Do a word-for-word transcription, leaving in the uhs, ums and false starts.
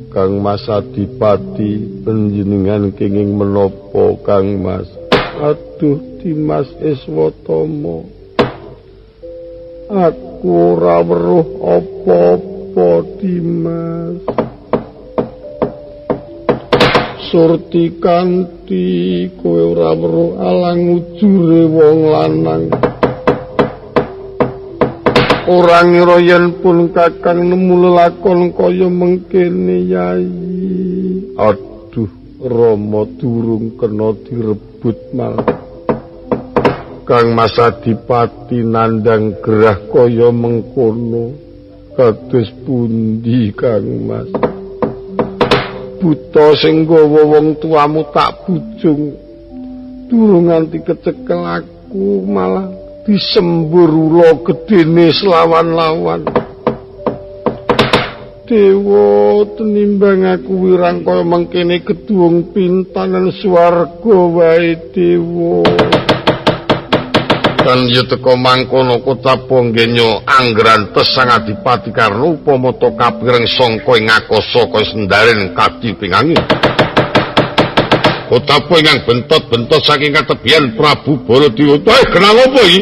Kang Mas Adipati panjenengan kenging menapa Kang Mas? Aduh Dimas Iswatama, aku ora weruh apa-apa Dimas. Surti kanthi kowe ora weruh alang ujure wong lanang. Ora ngira yen pun Kakang nemu lelakon kaya mengkene Yai. Aduh, Rama durung kena direbut malah. Kang Mas Adipati nandang gerah kaya mengkono. Kados pundi Kang Mas? Buta sing nggawa wong tuamu tak bujung. Durung nganti kecekel aku malah disembur ula gedene selawan-lawan. Dewa tenimbang aku wirang kaya mengkene gedung pintanan swarga wae Dewa. Kan ya teka mangkono kota Ponggenya anggrantes Sang Adipati Karna upama to kapireng sangka ing akasa kaya sendaren kadi pingangi. Kota ingkang bentot-bentot saking katebian Prabu Baladewa. Eh kenal apa iki?